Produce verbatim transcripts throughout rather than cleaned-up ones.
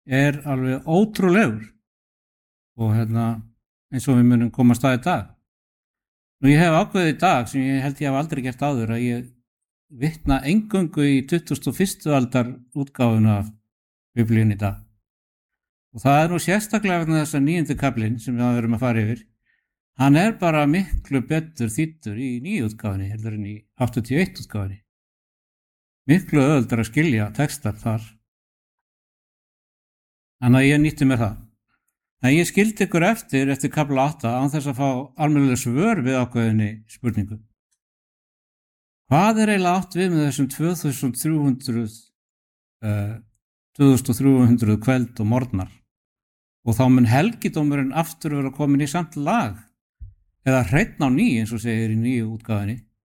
er alveg ótrúlegur og hérna eins og við munum komast að í dag. Nú ég hef ákveðið í dag sem ég held ég hef aldrei gert áður að ég vitna eingöngu í tuttugasta og fyrstu aldar útgáfuna af Biblíunni í dag. Og það er nú sérstaklega vegna þess að níundi kaflinn sem við verum að fara yfir, hann er bara miklu betur þýddur í nýju útgáfunni heldur en í áttatíu og eitt útgáfunni. Miklu auðveldara að skilja textar þar. Þannig að ég nýtti mér það. En ég skildi ykkur eftir eftir kafla átta án þess að fá almennileg svör við ákveðinni spurningu. Hvað er eiginlega átt við með þessum tvö þúsund þrjú hundruð, uh, tvö þúsund þrjú hundruð kveld og morgnar? Og þá mun helgidómurinn aftur vera komin í samt lag eða hreinn á ný eins og segir í nýju útgáfunni.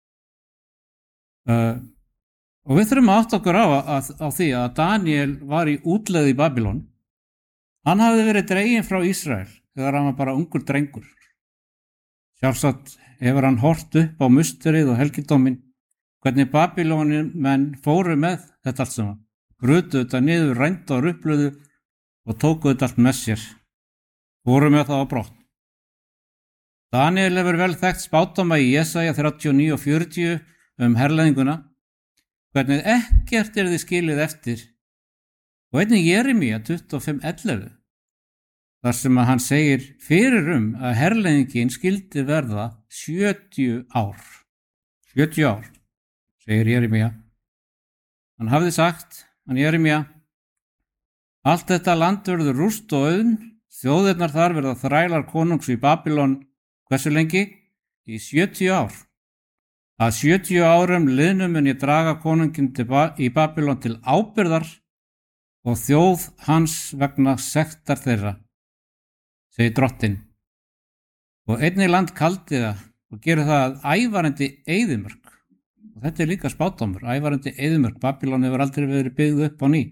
Uh, og við þurfum að átta okkur á, að, á því að Daniel var í útlegð í Babylon. Hann hafði verið dreginn frá Ísrael þegar hann var bara ungur drengur. Sjálfsagt hefur hann hort upp á musterið og helgidóminn, hvernig Babylónin menn fóru með þetta allt saman, brutu þetta niður, rændu og rupluðu og tóku þetta allt með sér, fóru með það á brott. Daniel hefur vel þekkt spádóma í Jesaja þrjátíu og níu og fjörutíu um herleiðinguna, hvernig ekkert er þið skilið eftir, og einnig Jeremía tuttugu og fimm ellefu, þar sem að hann segir fyrir um að herleiðingin skildi verða sjötíu ár. sjötíu ár, segir Jeremía. Hann hafði sagt, hann Jeremía, allt þetta land verður rúst og auðn, þjóðirnar þar verða þrælar konungs í Babylon, hversu lengi? Í sjötíu ár. Að sjötíu árum liðnum mun ég draga konunginn í Babylon til ábyrðar og þjóð hans vegna sektar þeirra, segir drottinn. Og einnig land Kaldiða og gerir það að ævarandi eyðimörk. Og þetta er líka spádómur, ævarandi eyðimörk. Babylon hefur aldrei verið byggð upp á ný.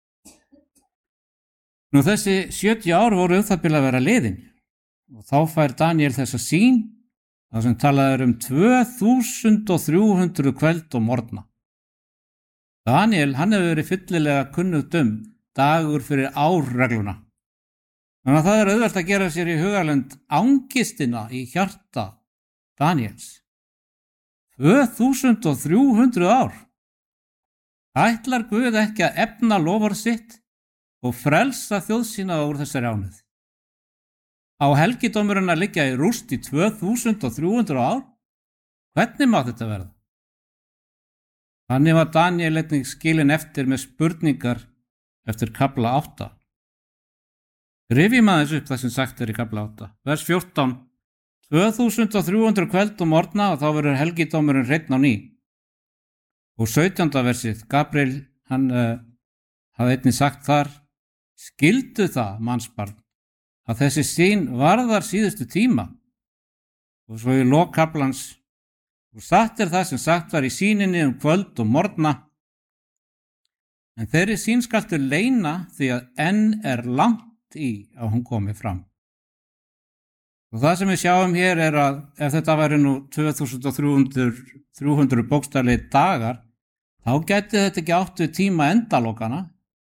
Nú þessi sjötíu ár voru um það bil að vera liðin og þá fær Daniel þessa sýn, það sem talað er um tvö þúsund þrjú hundruð kveld og morgna. Daniel, hann hefur verið fyllilega kunnugt um dagur fyrir árregluna. Þannig að það er auðvelt að gera sér í hugarlund angistina í hjarta Daniels. tvö þúsund þrjú hundruð ár. Ætlar Guð ekki að efna loforð sitt og frelsa þjóð sína úr þessari ánauð? Á helgidómurinn að liggja í rúst í tvö þúsund þrjú hundruð ár? Hvernig má þetta verða? Þannig var Daniel einnig skilinn eftir með spurningar eftir kafla átta. Rifjum aðeins upp það sem sagt er í kafla átta. Vers fjórtán. tvö þúsund þrjú hundruð kveld og morgna og þá verður helgidómurinn hreinn á ný. Og sautjánda versið, Gabriel, hann uh, hafði einnig sagt þar, skildu það, mannsbarn, að þessi sýn varðar síðustu tíma. Og svo í lok kaflans, og satt er það sem sagt var í sýninni um kvöld og morgna, en þeirri sýn skaltu leyna því að enn er langt í að hún komi fram. Og það sem við sjáum hér er að ef þetta væri nú tvö þúsund þrjú hundruð bókstaflegir dagar, þá gæti þetta ekki átt við tíma endalokana.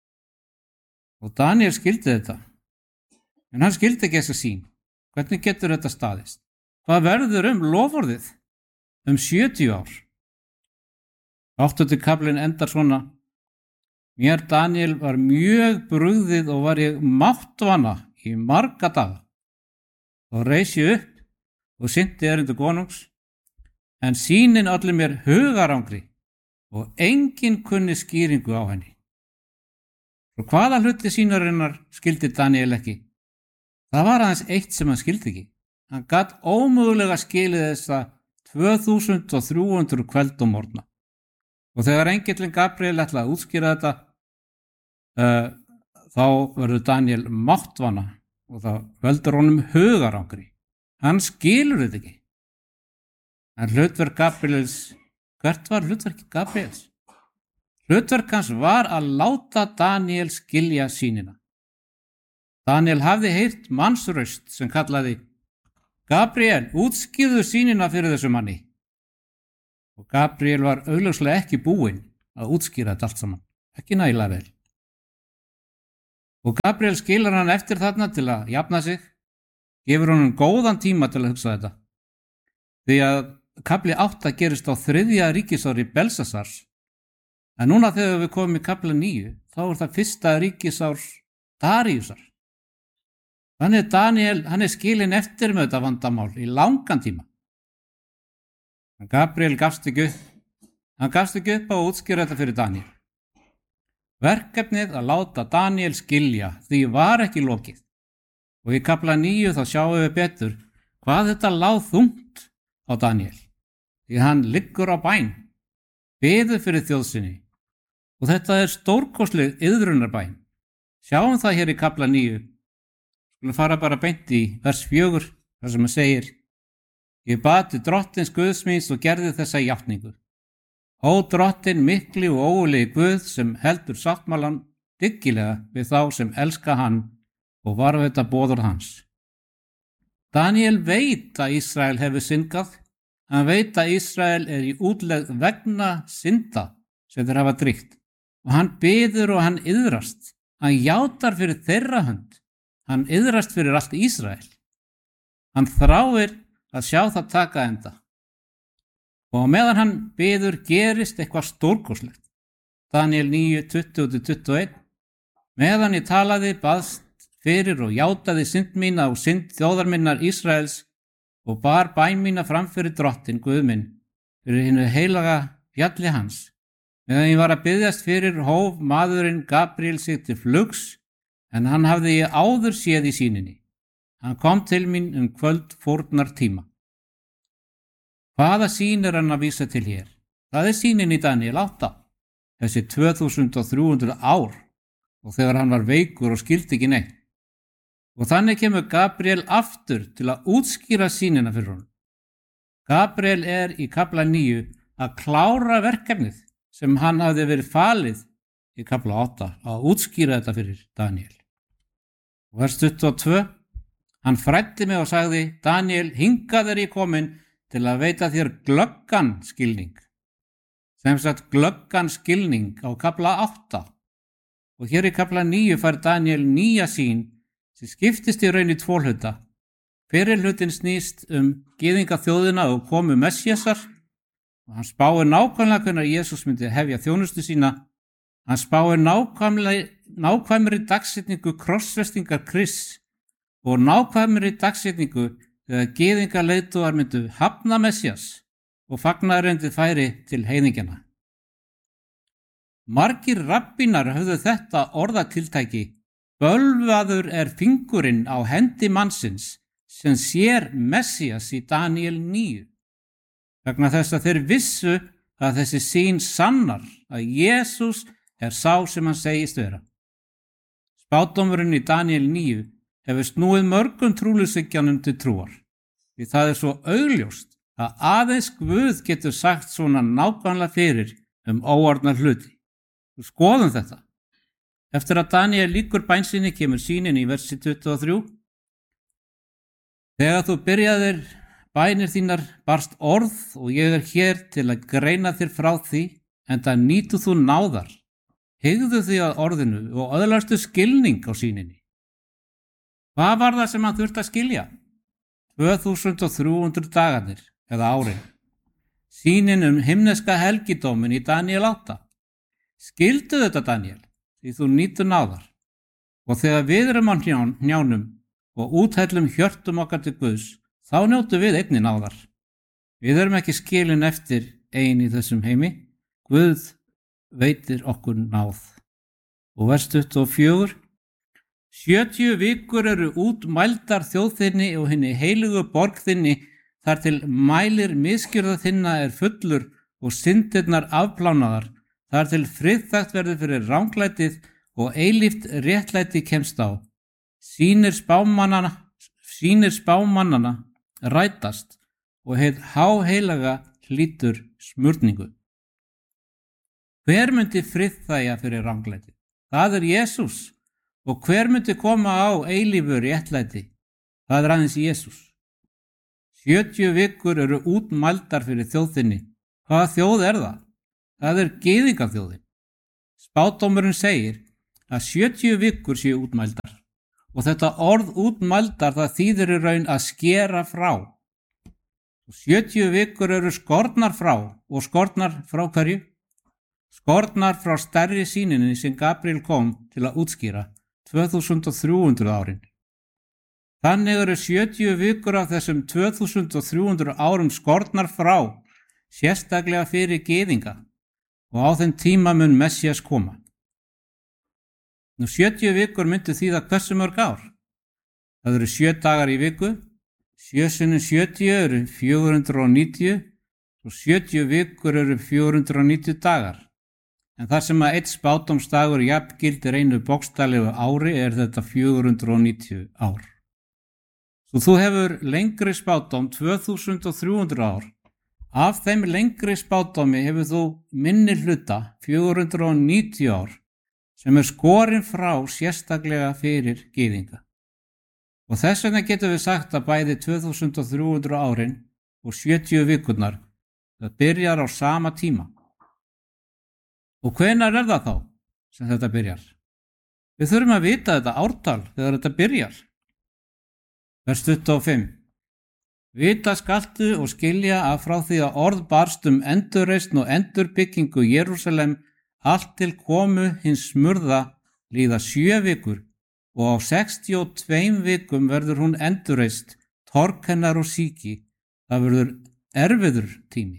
Og Daniel skildi þetta. En hann skildi ekki þessa sýn. Hvernig getur þetta staðist? Hvað verður um loforðið? Um sjötíu ár. Áttundi kaflinn endar svona. Mér Daniel var mjög brugðið og var ég máttvana í marga daga. Þá reis ég upp og sinnti erindu konungs, en sýnin olli mér hugarangri og enginn kunni skýringu á henni. Og hvaða hluti sýnarinnar skildi Daniel ekki? Það var aðeins eitt sem hann skildi ekki. Hann gat ómögulega skilið þessa tvö þúsund þrjú hundruð kveld og morgna. Og þegar engillinn Gabriel ætlaði að útskýra þetta, uh, þá verður Daniel máttvana og það veldur honum hugarangri. Hann skilur þetta ekki. En hlutverk Gabriels, hvert var hlutverk Gabriels? Hlutverk hans var að láta Daniel skilja sýnina. Daniel hafði heyrt mannsraust sem kallaði, Gabriel, útskýrðu sýnina fyrir þessu manni. Og Gabriel var augljóslega ekki búinn að útskýra þetta allt saman, ekki nægilega vel. Og Gabriel skilar hann eftir þarna til að jafna sig, gefur honum góðan tíma til að hugsa þetta. Því að kafli átta gerist á þriðja ríkisári Belsasars, en núna þegar við komum í kafla níu, þá er það fyrsta ríkisár Daríusar. Þannig að Daniel, hann er skilinn eftir með þetta vandamál í langan tíma. En Gabriel gafst ekki upp, hann gafst ekki upp á að útskýra þetta fyrir Daniel. Verkefnið að láta Daniel skilja því var ekki lokið. Og í kafla níu þá sjáum við betur hvað þetta lá þungt á Daniel. Því hann liggur á bæn, biður fyrir þjóðsinni. Og þetta er stórkostleg iðrunarbæn. Sjáum það hér í kafla níu. Skulum fara bara beint í vers fjögur, þar sem hann segir: Ég bað til drottins Guðs míns og gerði þessa játningu. Ó drottin mikli og ógurlegi Guð sem heldur sáttmálan dyggilega við þá sem elska hann og varðveita boðorð hans. Daniel veit að Ísrael hefur syndgað. Hann veit að Ísrael er í útlegð vegna synda sem þeir hafa dríkt. Og hann biður og hann iðrast. Hann játar fyrir þeirra hönd. Hann iðrast fyrir allt Ísrael. Hann þráir að sjá það taka enda. Og meðan hann biður gerist eitthvað stórkostlegt. Daniel níu, tuttugu til tuttugu og eitt. Meðan ég talaði, baðst fyrir og játaði synd mína og synd þjóðar minnar Ísraels og bar bæn mína fram fyrir drottin Guð minn, fyrir hinu heilaga fjalli hans. Meðan ég var að biðjast fyrir hóf maðurinn Gabriel sig til flugs, en hann hafði ég áður séð í sýninni. Hann kom til mín um kvöld fórnar tíma. Hvaða sýn er hann að vísa til hér? Það er sýnin í Daniel átta, þessi tvö þúsund þrjú hundruð ár og þegar hann var veikur og skildi ekki neitt. Og þannig kemur Gabriel aftur til að útskýra sýnina fyrir honum. Gabriel er í kafla níu að klára verkefnið sem hann hafði verið falið í kafla átta að útskýra þetta fyrir Daniel. Og vers tuttugu og tvö, hann fræddi mig og sagði: Daniel, hingað er ég kominn til að veita þér glöggan skilning. Sem sagt glöggan skilning á kafla átta. Og hér í kafla níu fær Daniel nýja sýn sem skiptist í raun í tvo hluta. Fyrir hlutin snýst um gyðingaþjóðina og komu Messíasar. Og hann spáir nákvæmlega hvernig Jesús myndi hefja þjónustu sína. Hann spáir nákvæmri dagsetningu krossfestingar Krists og nákvæmri dagsetningu þegar gyðingaleiðtogar myndu hafna Messías og fagnaðarerindið færi til heiðingjana. Margir rabbínar höfðu þetta orðatiltæki: bölvaður er fingurinn á hendi mannsins sem sér Messías í Daniel níu. Vegna þess að þeir vissu að þessi sýn sannar að Jesús er sá sem hann segist vera. Spádómurinn í Daniel níu hefur snúið mörgum trúleysingjum til trúar. Því það er svo augljóst að aðeins Guð getur sagt svona nákvæmlega fyrir um óorðna hluti. Þú skoðum þetta. Eftir að Daniel lýkur bæn sinni kemur sýnin í versi tuttugu og þrjú. Þegar þú byrjaðir bænir þínar barst orð og ég er hér til að greina þér frá því, enda nýtu þú náðar. Hygðu því að orðinu og öðlastu skilning á sýninni. Hvað var það sem hann þurfti að skilja? tvö þúsund þrjú hundruð dagarnir eða árin. Sýnin um himneska helgidómin í Daniel átta. Skildu þetta, Daniel, því þú nýtur náðar. Og þegar við erum á nján, njánum og úthellum hjörtum okkar til Guðs, þá njótu við einnig náðar. Við erum ekki skilin eftir ein í þessum heimi. Guð veitir okkur náð. Og vers tuttugu og fjögur. Sjötíu vikur eru útmældar þjóðþinni og hinni heilugu borg þinni þar til mælir misgjörða þinna er fullur og syndirnar afplánaðar, þar til friðþægt verður fyrir ranglætið og eilíft réttlæti kemst á. Sýnir spámannana, sýnir spámannana rætast og heið háheilaga hlýtur smurningu. Hver myndi friðþægja fyrir ranglætið? Það er Jesús. Og hver myndi koma á eilífu réttlæti? Það er aðeins Jesús. Sjötíu vikur eru útmældar fyrir þjóðinni. Hvaða þjóð er það? Það er gyðingaþjóðin. Spádómurinn segir að sjötíu vikur séu útmældar og þetta orð útmældar það þýðir í raun að skera frá. sjötíu vikur eru skornar frá og skornar frá hverju? Skornar frá stærri sýninni sem Gabriel kom til að útskýra tvö þúsund þrjú hundruð árin. Þannig eru sjötíu vikur af þessum tvö þúsund þrjú hundruð árum skornar frá, sérstaklega fyrir gyðinga og á þeim tíma mun Messías koma. Nú sjötíu vikur myndu þýða hversu mörg ár? Það eru sjö dagar í viku, sjö sinnum sjötíu eru fjögur hundruð níutíu og sjötíu vikur eru fjögur hundruð níutíu dagar. En þar sem að einn spádómsdagur jafngildir einu bókstaflegu ári er þetta fjögur hundruð níutíu ár. Svo þú hefur lengri spádóm tvö þúsund þrjú hundruð ár. Af þeim lengri spádómi hefur þú minni hluta fjögur hundruð níutíu ár sem er skorin frá sérstaklega fyrir gyðinga. Og þess vegna getum við sagt að bæði tvö þúsund þrjú hundruð árin og sjötíu vikurnar það byrjar á sama tíma. Og hvenær er það þá sem þetta byrjar? Við þurfum að vita þetta ártal þegar þetta byrjar. Vers tuttugu og fimm. Vita skaltu og skilja að frá því að orð barst um endurreisn og endurbyggingu Jerúsalem allt til komu hins smurða líða sjö vikur og á sextíu og tveim vikum verður hún endurreist, torg hennar og síki. Það verður erfiður tími.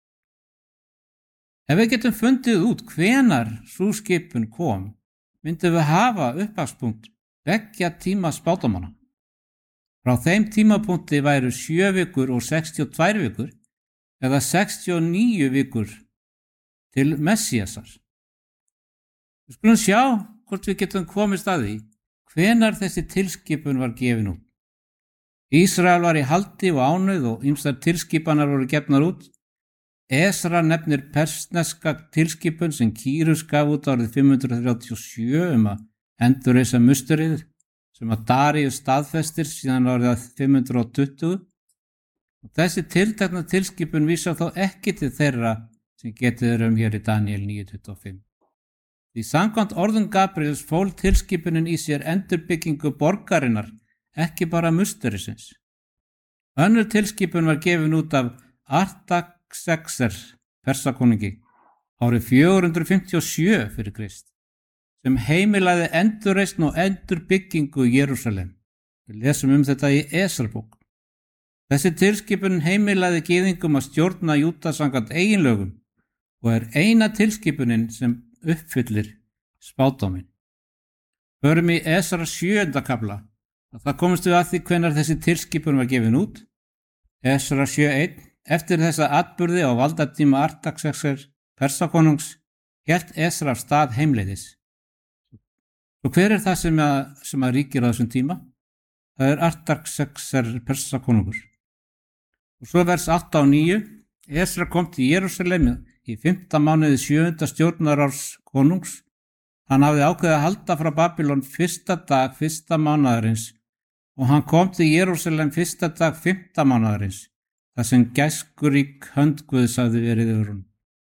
Ef við getum fundið út hvenar sú skipun kom, myndum við hafa upphafspunkt beggja tíma spádómanna. Frá þeim tímapunkti væru sjö vikur og sextíu og tvær vikur eða sextíu og níu vikur til Messíasar. Við skulum sjá hvort við getum komist að því hvenar þessi tilskipun var gefin út. Ísrael var í haldi og ánauð og ýmsar tilskipanar voru gefnar út. Esra nefnir persneska tilskipun sem Kýrus gaf út árið fimm hundruð þrjátíu og sjö um að endurreisa musturið sem að Daríus staðfestir síðan árið fimm hundruð tuttugu. Og þessi tiltekna tilskipun vísar þó ekki til þeirra sem getið er um hér í Daniel níu tuttugu og fimm. Því samkvæmt orðum Gabriels fól tilskipunin í sér endurbyggingu borgarinnar, ekki bara musterisins. Önnur tilskipun var gefin út af Artaxerxes Persakonungi árið fjögur hundruð fimmtíu og sjö fyrir Krist sem heimilaði endurreisn og endurbyggingu Jerúsalem. Við lesum um þetta í Esra-bók. Þessi tilskipun heimilaði gyðingum að stjórna Júda samkvæmt eiginlögum og er eina tilskipunin sem uppfyllir spádóminn. Förum í Esra sjöunda kafla að það komumst við að því hvenær þessi tilskipun var gefin út. Esra sjö einn. Eftir þessa atburði á valdatíma Artaxerxes Persakonungs hélt Esra af stað heimleiðis. Og hver er það sem að, sem að ríkir á þessum tíma? Það er Artaxerxes Persakonungur. Og svo vers átta og níu. Esra kom til Jerúsalem í fimmta mánuði sjöunda stjórnarárs konungs. Hann hafði ákveðið að halda frá Babylon fyrsta dag fyrsta mánaðarins og hann kom til Jerúsalem fyrsta dag fimmta mánaðarins. Það sem gæskurík hönd Guðs hafði verið yfir honum.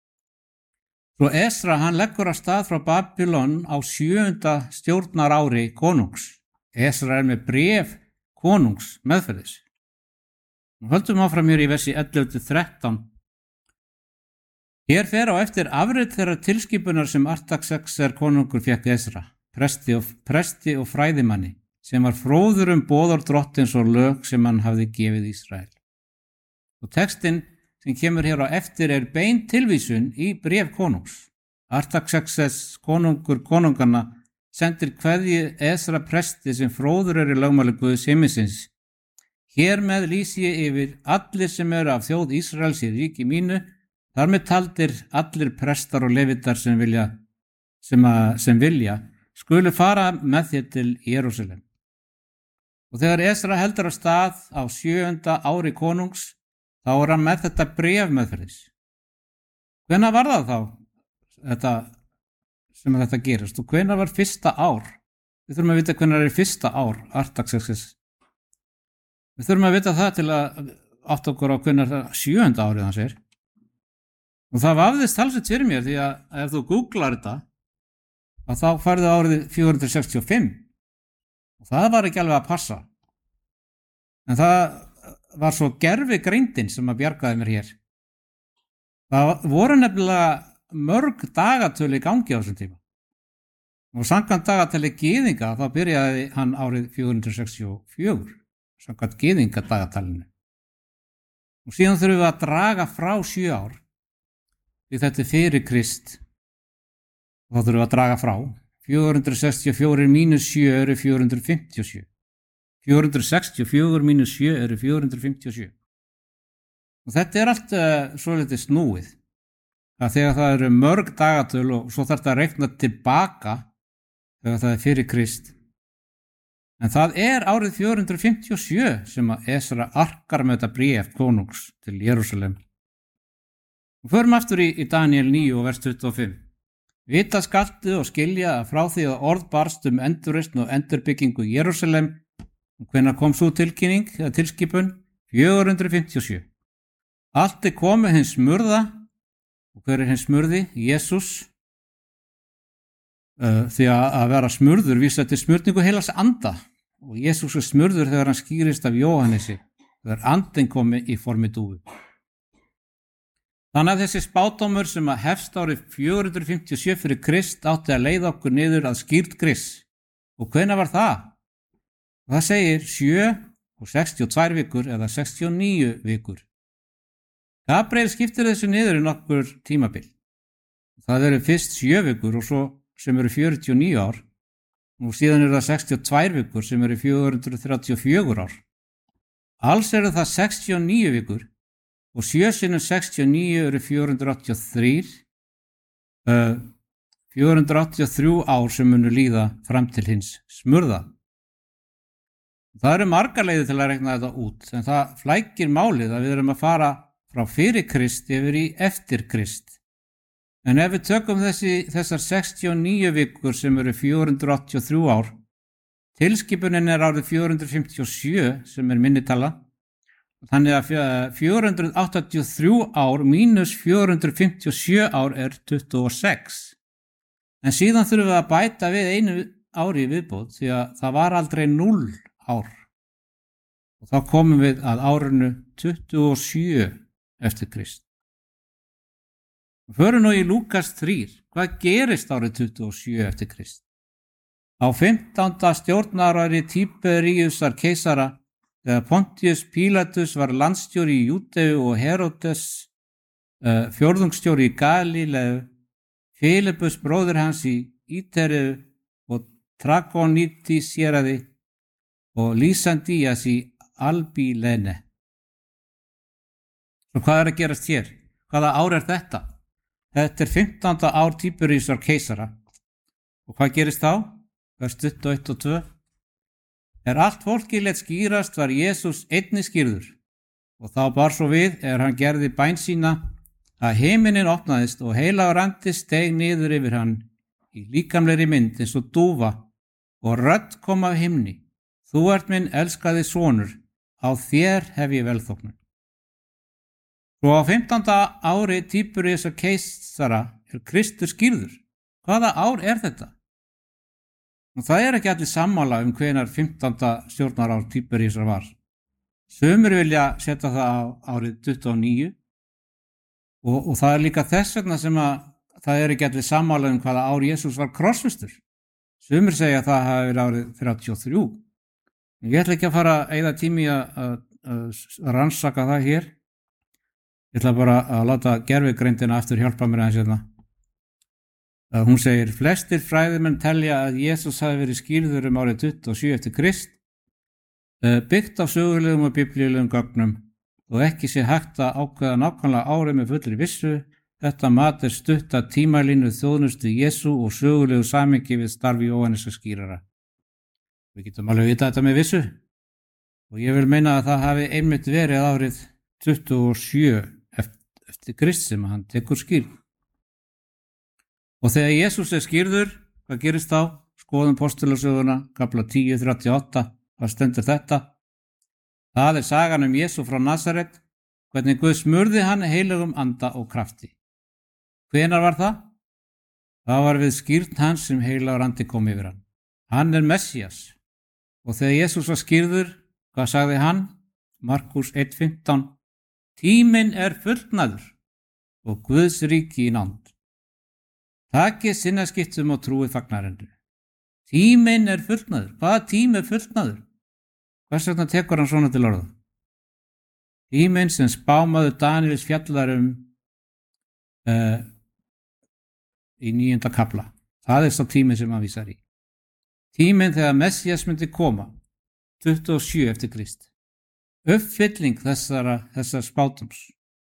Svo Esra hann leggur af stað frá Babylon á sjöunda stjórnarári konungs. Esra er með bréf konungs meðferðis. Nú höldum áfram hér í versi ellefu til þrettán. Hér fer á eftir afrit þeirra tilskipunar sem Artaxerxes konungur fékk Esra, presti og, presti og fræðimanni, sem var fróður um boðorð drottins og lög sem hann hafði gefið Ísrael. Og textin sem kemur hér á eftir er bein tilvísun í bréf konungs. Artaxerxes konungur konunganna sendir kveðju Esra presti sem fróður er í lögmáli Guðs himmisins. Hér með lýsi ég yfir allir sem eru af þjóð Ísraels í ríki mínu, þar með taldir allir prestar og levitar sem vilja, sem að, sem vilja skulu fara með þér til Jerúsalem. Og þegar Esra heldur af stað á sjöunda ári konungs, þá er hann með þetta bréf meðferðis. Hvenær var það þá þetta, sem þetta gerist og hvenær var fyrsta ár? Við þurfum að vita hvenær er fyrsta ár Artaxerxes. Við þurfum að vita það til að átta okkur á hvenær það sjöunda árið hans er. Og það vafðist talsveit fyrir mér því að ef þú googlar þetta, að þá færðu árið fjögur hundruð sextíu og fimm og það var ekki alveg að passa. En það var svo gervigreindin sem að bjargaði mér hér. Það voru nefnilega mörg dagatölu í gangi á þessum tíma. Og samkvæmt dagatali gyðinga þá byrjaði hann árið fjögur hundruð sextíu og fjögur, samkvæmt gyðinga dagatalinu. Og síðan þurfum við að draga frá sjö ár, því þetta er fyrir Krist, og þá þurfum við að draga frá. fjögur hundruð sextíu og fjögur mínus sjö eru fjögur hundruð fimmtíu og sjö. fjögur hundruð sextíu og fjögur mínus sjö eru fjögur hundruð fimmtíu og sjö. Og þetta er allt uh, svolítið snúið. Það þegar það eru mörg dagatöl og svo þarf það að reikna tilbaka þegar það er fyrir Krist. En það er árið fjögur hundruð fimmtíu og sjö sem að Esra arkar með þetta bréf konungs til Jerúsalem. Og förum aftur í, í Daniel níu og vers tuttugu og fimm. Vita skaltu og skilja að frá því að orð barst um endurreisn og endurbyggingu í Jerúsalem og hvenær kom svo tilkynning eða tilskipun fjögur hundruð fimmtíu og sjö. Allt er komið hins smurða og hver er hins smurði? Jesús. Uh, því að, að vera smurður vísa til smurningu heilags anda og Jesús er smurður þegar hann skýrist af Jóhannesi þegar andin komi í formi dúfu. Þannig að þessi spádómur sem að hefst árið fjögur hundruð fimmtíu og sjö fyrir Krist átti að leiða okkur niður að skýrt Krists. Og hvenær var það? Það segir sjö og sextíu og tvær vikur eða sextíu og níu vikur. Gabriel skiptir þessu niður í nokkur tímabil. Það eru fyrst sjö vikur og svo sem eru fjörutíu og níu ár og síðan eru það sextíu og tvær vikur sem eru fjögur hundruð þrjátíu og fjögur ár. Alls eru það sextíu og níu vikur og sjö sinnum sextíu og níu eru fjögur hundruð áttatíu og þrjú, uh, fjögur hundruð áttatíu og þrjú ár sem munu líða fram til hins smurða. Það eru margar leiðir til að reikna þetta út, en það flækir málið að við erum að fara frá fyrir Krist yfir í eftir Krist. En ef við tökum þessi, þessar sextíu og níu vikur sem eru fjögur hundruð áttatíu og þrjú ár, tilskipunin er árið fjögur hundruð fimmtíu og sjö sem er minnitala, þannig að fjögur hundruð áttatíu og þrjú ár mínus fjögur hundruð fimmtíu og sjö ár er tuttugu og sex. En síðan þurfum við að bæta við einu ári í viðbót því að það var aldrei núll ár. Og þá komum við að árinu tuttugu og sjö eftir Krist. Förum nú í Lúkas þrjú. Hvað gerist árið tuttugu og sjö eftir Krist? Á fimmtánda stjórnarári Tíberíusar keisara þegar Pontius Pílatus var landstjóri í Júdeu og Heródes uh, fjórðungsstjóri í Galíleu, Fílipus bróðir hans í Ítereu og Trakonítís héraði og Lísandías í Albílene. Svo hvað er að gerast hér? Hvaða ár er þetta? Þetta er fimmtánda ár Tíberíusar keisara. Og hvað gerist þá? Vers tuttugu og eitt og tvö. Er allt fólkið lét skýrast var Jesús einnig skýrður og þá bar svo við er hann gerði bæn sína að himinin opnaðist og heilagur andi steig niður yfir hann í líkamlegri mynd eins og dúfa og rödd kom af himni. Þú ert minn elskaði sonur, á þér hef ég velþóknun. Svo á fimmtánda ári Tíberíusar keisara er Kristur skýrður. Hvaða ár er þetta? Og það er ekki allir sammála um hvenær fimmtánda stjórnarár Tíberíusar var. Sumir vilja setja það á árið tuttugu og níu og, og það er líka þess vegna sem að það er ekki allir sammála um hvaða ár Jesús var krossfestur. Sumir segja að það hafi verið árið þrjátíu og þrjú. Ég ætla ekki að fara að eyða tími að, að, að rannsaka það hér. Ég ætla bara að láta gervigreindina aftur hjálpa mér aðeins hérna. Hún segir, flestir fræðimenn telja að Jesús hafi verið skýrður um árið tuttugu og sjö eftir Krist, byggt á sögulegum og biblíulegum gögnum og ekki sé hægt að ákveða nákvæmlega árið með fullri vissu. Þetta mat er stutt að tímalínu þjónustu Jesú og sögulegu samhengi við starfi Jóhannesar skýrara. Við getum alveg vita þetta með vissu og ég vil meina að það hafi einmitt verið árið tuttugu og sjö eftir Krist sem hann tekur skýrð. Og þegar Jesús er skýrður, hvað gerist þá? Skoðum postulasöguna, kafla tíu þrjátíu og átta, hvað stendur þetta? Það er sagan um Jesú frá Nasaret, hvernig Guð smurði hann heilugum anda og krafti. Hvenær var það? Það var við skírn hans sem heilagur andi kom yfir hann. Hann er Messías. Og þegar Jesús var skírður, hvað sagði hann? Markús eitt fimmtán. Tíminn er fullnaður og Guðs ríki í nánd. Takið sinnaskiptum og trúið fagnarendur. Tíminn er fullnaður. Hvaða tími er fullnaður? Hvers vegna tekur hann svona til orða? Tíminn sem spámaður Daníels fjallar um uh, í níunda kafla. Það er sá tími sem hann vísar í. Tíminn þegar Messías myndi koma, tuttugu og sjö eftir Krist. Uppfylling þessara, þessar spátums.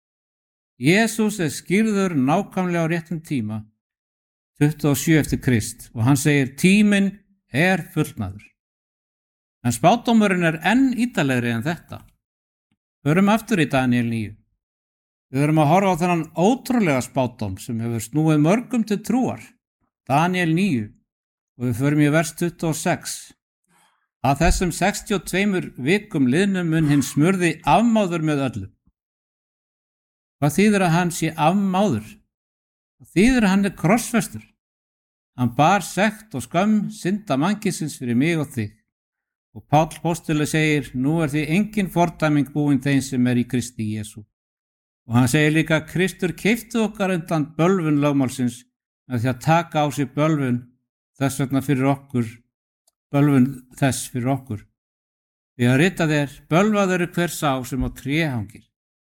Jesús er skýrður nákvæmlega á réttum tíma, tuttugu og sjö eftir Krist, og hann segir tíminn er fullnaður. En spátumurinn er enn ítalegri en þetta. Förum aftur í Daníel níu. Við erum að horfa á þennan ótrúlega spátum sem hefur snúið mörgum til trúar. Daníel níu. Og við förum í vers tuttugu og sex. Að þessum sextíu og tveimur vikum liðnum mun hinn smurði afmáður með öllum. Hvað þýðir að hann sé afmáður? Hvað þýðir að hann er krossfestur? Hann bar sekt og skömm synda mannkynsins fyrir mig og þig. Og Páll postuli segir, nú er því engin fordæming búin þeim sem er í Kristi Jesú. Og hann segir líka, Kristur keypti okkar undan bölvun lögmálsins með því að taka á sig bölvun þess vegna fyrir okkur, bölvun þess fyrir okkur. Því að ritað er, bölvað eru hver sá sem á tré hangir.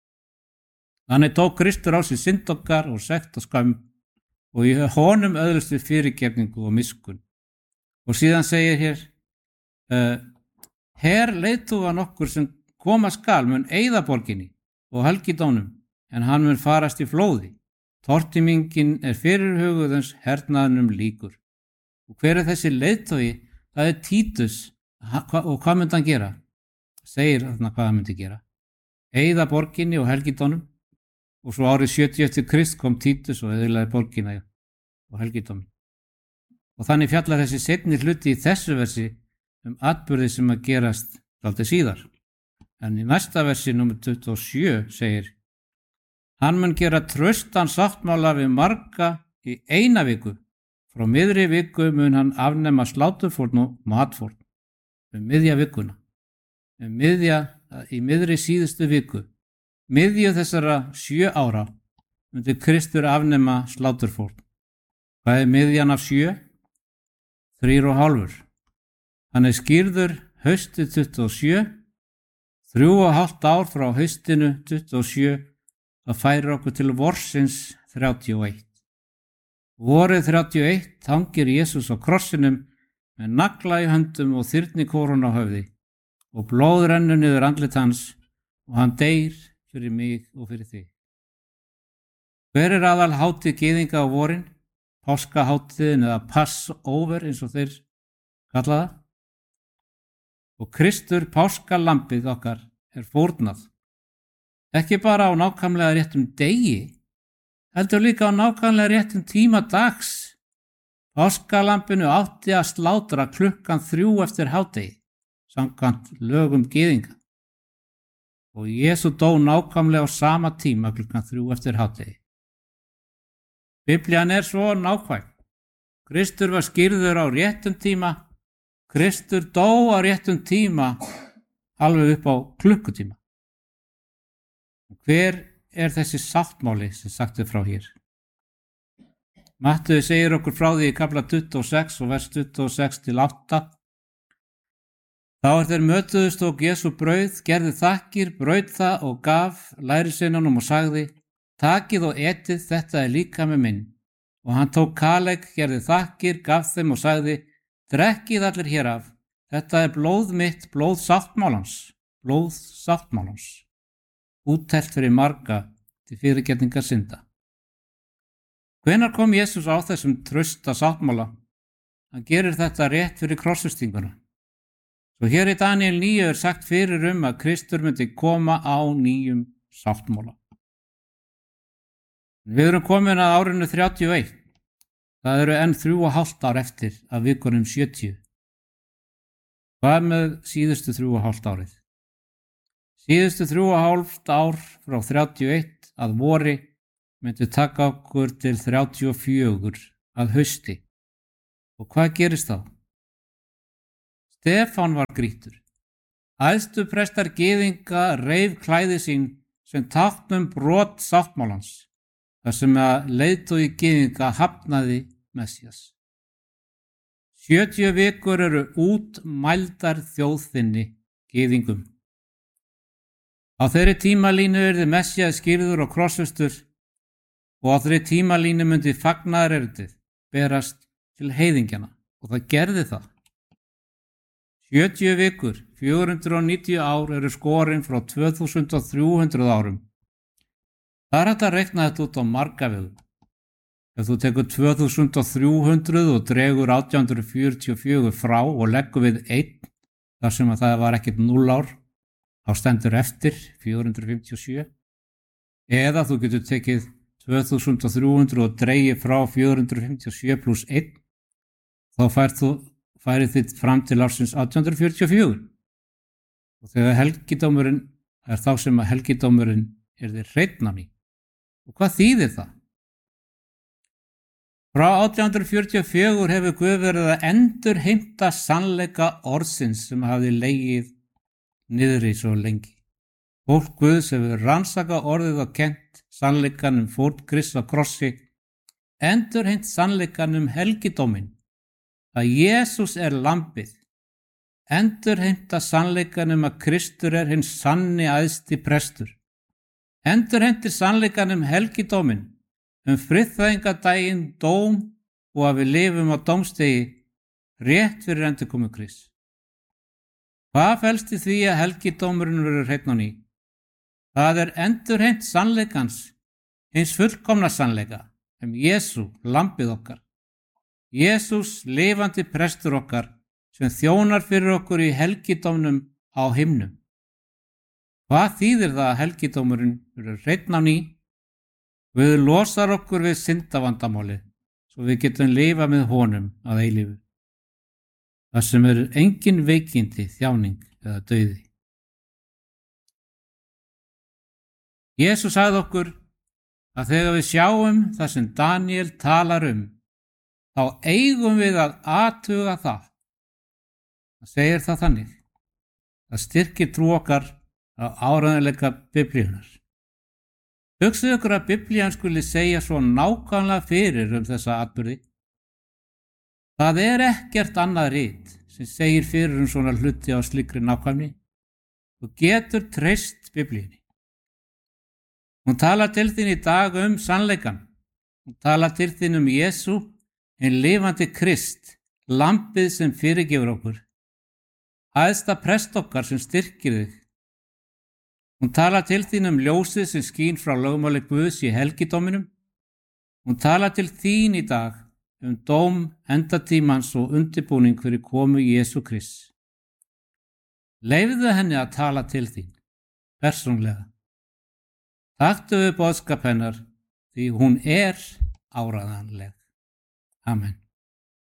Þannig tók Kristur á sig synd okkar og sekt og skömm og í honum öðlust við fyrirgefningu og miskunn. Og síðan segir hér, uh, her leiðtogan okkur sem koma skal mun eyða borginni og helgidónum, en hann mun farast í flóði. Tortímingin er fyrirhuguðans hernaðnum líkur. Og hver er þessi leiðtogi? Það er Títus. Og hvað myndi hann gera? Segir þarna hvað hann myndi gera. Eyða borginni og helgidónum. Og svo árið sjötíu eftir Krist kom Títus og eyðilaði borginna og helgidómin. Og þannig fjallar þessi seinni hluti í þessu versi um atburði sem að gerast dálítið síðar. En í næsta versi, númer tuttugu og sjö, segir hann mun gera traustan sáttmála við marga í eina viku. Frá miðri viku mun hann afnema sláturfórn og matfórn. Um miðja vikuna. Um miðja, í miðri síðustu viku. Miðju þessara sjö ára myndi Kristur afnema sláturfórn. Hvað er miðjan af sjö? Þrýr og hálfur. Hann er skýrður haustið tuttugu og sjö. Þrjú og hálft ár frá haustinu tuttugu og sjö. Það færir okkur til vorsins þrjátíu og eitt. Vorið þrjátíu og eitt hangir Jesús á krossinum með nagla í höndum og þyrnikórun á höfði og blóð rennur niður andlit hans og hann deyr fyrir mig og fyrir þig. Hver er aðal hátíð gyðinga á vorin? Páskahátíðin eða Passover eins og þeir kalla það. Og Kristur páskalambið okkar er fórnað. Ekki bara á nákvæmlega réttum degi, heldur líka á nákvæmlega réttum tíma dags. Páskalambinu átti að slátra klukkan þrjú eftir hádegi, samkvæmt lögum gyðinga. Og Jesú dó nákvæmlega á sama tíma klukkan þrjú eftir hádegi. Biblían er svo nákvæm. Kristur var skírður á réttum tíma. Kristur dó á réttum tíma alveg upp á klukkutíma. Hver er þessi sáttmáli sem sagt er frá hér? Matteus segir okkur frá því í kafla tuttugu og sex og vers tuttugu og sex til átta. Þá er þeir mötuðust og Jesú brauð, gerði þakkir, braut það og gaf lærisveinunum og sagði, takið og etið, þetta er líkami minn. Og hann tók kaleik, gerði þakkir, gaf þeim og sagði, drekkið allir hér af, þetta er blóð mitt, blóð sáttmálans, blóð sáttmálans. Úttelt fyrir marga til fyrirgefningar synda. Hvenær kom Jesús á þessum trausta sáttmála? Hann gerir þetta rétt fyrir krossfestinguna. Svo hér í Daníel níu er sagt fyrir um að Kristur myndi koma á nýjum sáttmála. Við erum komin að árinu þrjátíu og eitt. Það eru enn þrjú og hálft ár eftir af vikunum sjötíu. Hvað með síðustu þrjú og hálft árið? Síðustu þrjú og hálft ár frá þrjátíu og eitt að vori myndi taka okkur til þrjátíu og fjögur að hausti. Og hvað gerist þá? Stefán var grýttur. Æðstu prestar gyðinga reif klæði sín sem táknum brot sáttmálans, þar sem að leiðtogi gyðinga hafnaði Messías. sjötíu vikur eru útmældar þjóðþinni gyðingum. Á þeirri tímalínu yrði Messías skírður og krossfestur og á þeirri tímalínu myndi fagnaðarerindið berast til heiðingjana og það gerði það. sjötíu vikur, fjögur hundruð níutíu ár eru skorin frá tvö þúsund þrjú hundruð árum. Það er hægt að reikna þetta út á marga vegu. Ef þú tekur tvö þúsund þrjú hundruð og dregur átján hundruð fjörutíu og fjögur frá og leggur við einn, þar sem að það var ekkert núll ár, þá stendur eftir fjögur hundruð fimmtíu og sjö. Eða þú getur tekið tvö þúsund þrjú hundruð og dregið frá fjögur hundruð fimmtíu og sjö pluss einn, þá færð þú færið þitt fram til ársins átján hundruð fjörutíu og fjögur. Og þegar helgidómurinn er þá sem að helgidómurinn er þið hreinn á ný. Og hvað þýðir það? Frá átján hundruð fjörutíu og fjögur hefur Guð verið að endurheimta sannleika orðsins sem hafði legið niðri svo lengi. Fólk Guðs hefur rannsakað orðið og kennt sannleikann um fórn Krists á krossi, endurheimt sannleikann um helgidóminn, að Jesús er lambið, endurheimta sannleikann um að Kristur er hinn sanni æðsti prestur, endurheimtir sannleikann um helgidóminn, um friðþægingadaginn, dóm og að við lifum á dómstegi rétt fyrir endurkomu Krists. Hvað felst í því að helgidómurinn verður hreinn á ný? Það er endurheimt sannleikans, hins fullkomna sannleika, um Jesú, lambið okkar. Jesús, lifandi prestur okkar, sem þjónar fyrir okkur í helgidómnum á himnum. Hvað þýðir það að helgidómurinn verður hreinn á ný? Guð losar okkur við syndavandamálið, svo við getum lifa með honum að eilífu. Það sem eru engin veikindi, þjáning eða dauði. Jesús sagði okkur að þegar við sjáum það sem Daniel talar um, þá eigum við að athuga það. Það segir það þannig. Það styrkir trú okkar á áreiðanleika Biblíunnar. Hugsið ykkur að Biblían skuli segja svo nákvæmlega fyrir um þessa atburði. Það er ekkert annað rit sem segir fyrir um svona hluti á slíkri nákvæmni. Þú getur treyst Biblíunni. Hún talar til þín í dag um sannleikan. Hún talar til þín um Jesú, hinn lifandi Krist, lambið sem fyrirgefur okkur, æðsta prest okkar sem styrkir þig. Hún talar til þín um ljósið sem skín frá lögmáli Guðs í helgidóminum. Hún talar til þín í dag um dóm endatímans og undirbúning fyrir komu Jesú Krists. Leyfðu henni að tala til þín, persónlega. Taktu við boðskap hennar, því hún er áreiðanleg. Amen.